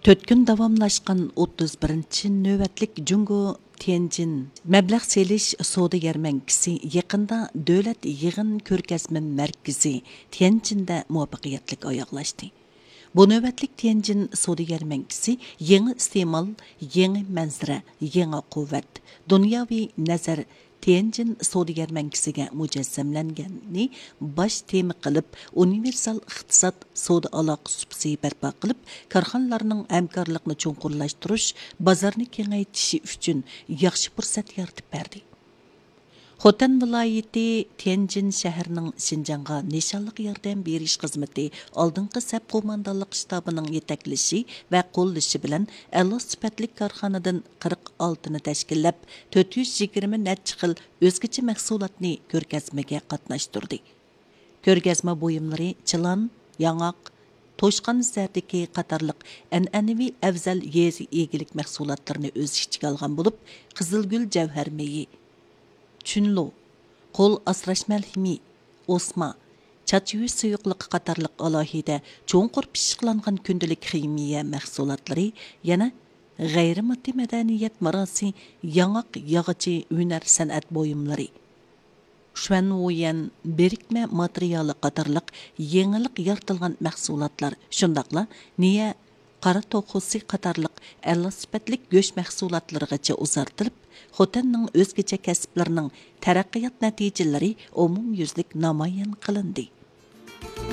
4 kun davamlaşqan 31-ci növbətlik Cungo Tianjin məbləğ seliş savdo yarmankisi yaqında dövlət yığın ko'rgazma mərkəzi Tianjinda muvaffaqiyatli oyoqlashdi. Bu növbətlik Tianjin savdo yarmankisi yangi iste'mol, yangi manzara, yangi quvvat, dunyoviy nazar Tianjin savdo yarmankisiga mujassamlanganini bosh tema qilib, universal iqtisod savdo aloqa supsi barpo qilib, korxonalarning hamkorlikni cho'nqurlashtirish, bozorni kengaytirish uchun yaxshi fursat yaratib berdi. Xotan viloyati Tianjin shahrining Xinjiangga nishonliq yordam berish xizmati oldingi saf qo'mondonlik shtabining yetaklashi va qo'llashi bilan a'lo sifatli korxonadan 46 ni tashkillab 420 necha xil o'zgacha mahsulotni ko'rgazmaga qatnashtirdi. Ko'rgazma buyumlari chilan, yong'oq, to'shqon zardiki qatorliq an'anaviy afzal yezi egilik mahsulotlarini o'z ichiga olgan bo'lib, qizilgul javhar meyi, chunlo, qo'l asrash malhimi, osma, chach yuvish suyuqligi qatorliq alohida cho'nqur pishiqlangan kundalik ximiya mahsulotlari, yana g'ayrimoddiy madaniyat marosi, yong'oq yog'ichi hunar san'at buyumlari, Shuanwuyan birikma materiali qatorliq yangilik yaratilgan mahsulotlar, shundaqla niya qora to'qisi qatorliq a'lo sifatli go'sht mahsulotlarigacha uzartilib, Xotanning o'zgacha kasblarining taraqqiyot natijalari umumyuzlik namoyon qilindi.